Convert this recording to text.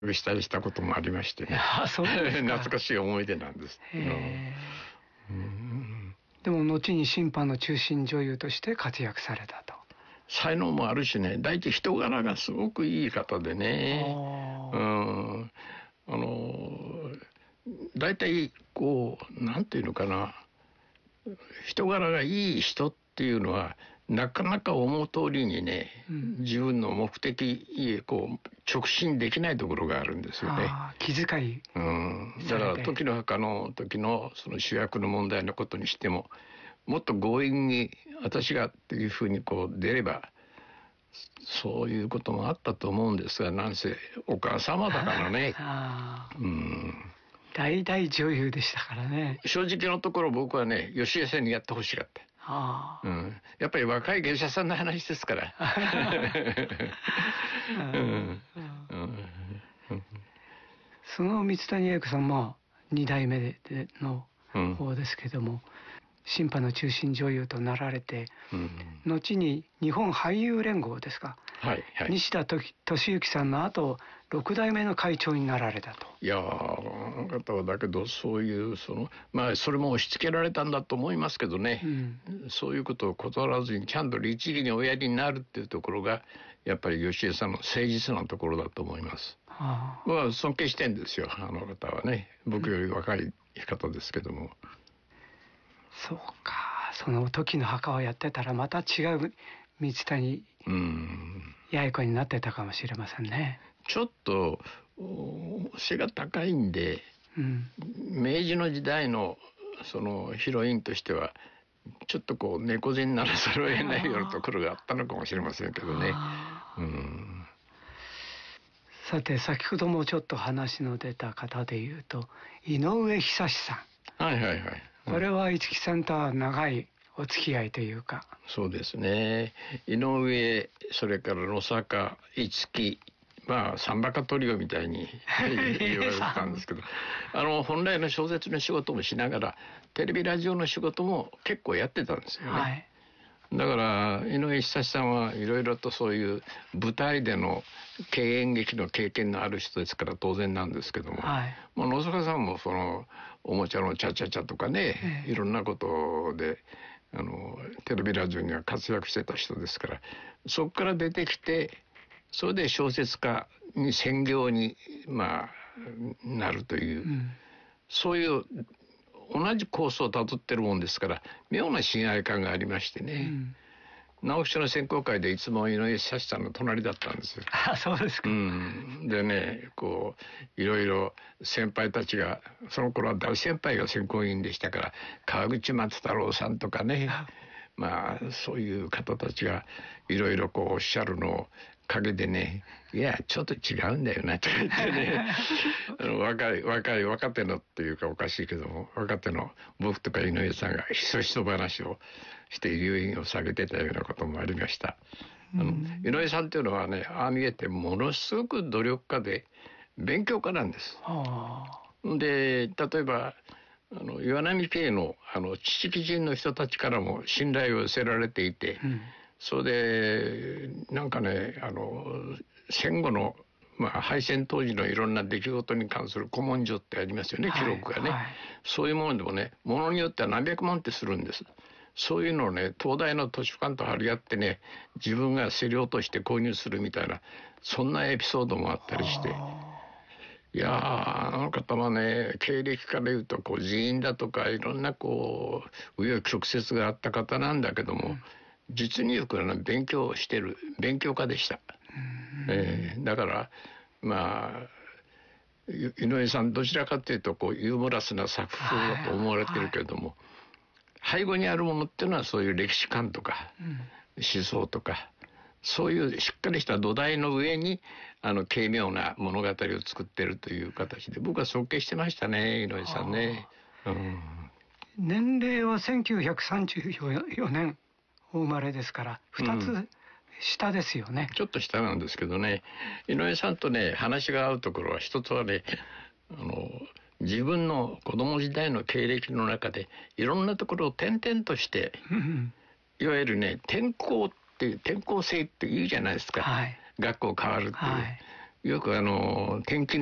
したりしたこともありましてね。 そうですか。 懐かしい思い出なんです。 でも後に審判の中心女優として活躍されたと。 才能もあるしね、大体人柄がすごくいい方でね。大体こうなんていうのかな、人柄がいい人っていうのはなかなか思う通りにね、自分の目的こう直進できないところがあるんですよね。 気遣い、 だから時の墓の時のその主役の問題のことにしても、もっと強引に私がっていうふうにこう出ればそういうこともあったと思うんですが、なんせお母様だからね。 大々女優でしたからね。 正直のところ僕はね、吉江さんにやってほしかった。やっぱり若い芸者さんの話ですから。 その三谷栄子さんも2代目の方ですけども、審判の中心女優となられて、後に日本俳優連合ですか、西田敏行さんの後6代目の会長になられたと。 いやあの方はだけどそういうそれも押し付けられたんだと思いますけどね、そういうことを断らずにちゃんと律儀におやりになるっていうところがやっぱり吉江さんの誠実なところだと思います。僕は尊敬してんですよ、あの方はね。僕より若い方ですけども。 そうか、その時の墓をやってたらまた違う三谷八重子になってたかもしれませんね。 ちょっと背が高いんで、明治の時代のそのヒロインとしてはちょっとこう猫背にならざるを得ないようなところがあったのかもしれませんけどね。 さて先ほどもちょっと話の出た方でいうと井上久志さん。これは市木さんとは長いお付き合いというか。 そうですね。井上、それから野坂、市木、サンバカトリオみたいに言われてたんですけど本来の小説の仕事もしながらテレビラジオの仕事も結構やってたんですよね。だから井上久志さんはいろいろとそういう舞台での経演劇の経験のある人ですから当然なんですけども、野坂さんもそのおもちゃのチャチャチャとかね、いろんなことでテレビラジオには活躍してた人ですから、そこから出てきてそれで小説家に専業になるという、そういう同じコースをたどってるもんですから妙な親愛感がありましてね、直木賞の選考会でいつも井上久志さんの隣だったんですよ。 そうですか。 でね、こういろいろ先輩たちが、その頃は大先輩が選考委員でしたから川口松太郎さんとかね、そういう方たちがいろいろこうおっしゃるのを陰でね、いやちょっと違うんだよなと言ってね若手のっていうかおかしいけども、若手の僕とか井上さんがひそひそ話をして留飲を下げてたようなこともありました。井上さんっていうのはね、ああ見えてものすごく努力家で勉強家なんです。で例えば岩波系の知識人の人たちからも信頼を寄せられていて、それでなんかね戦後の敗戦当時のいろんな出来事に関する古文書ってありますよね、記録がね、そういうものでもね、ものによっては何百万ってするんです。そういうのをね、東大の図書館と張り合ってね、自分が競り落として購入するみたいな、そんなエピソードもあったりして、いやあの方はね、経歴から言うとこう人員だとかいろんなこう紆余曲折があった方なんだけども、実によく勉強してる勉強家でした。だから井上さんどちらかというとこうユーモラスな作風だと思われてるけれども、背後にあるものっていうのはそういう歴史観とか、思想とか、そういうしっかりした土台の上に軽妙な物語を作ってるという形で僕は尊敬してましたね、井上さんね。 年齢は1934年お生まれですから2つ下ですよね。 ちょっと下なんですけどね、井上さんとね話が合うところは一つはね、自分の子供時代の経歴の中でいろんなところを転々としていわゆるね転校性って言うじゃないですか、学校変わるっていう、 よく転勤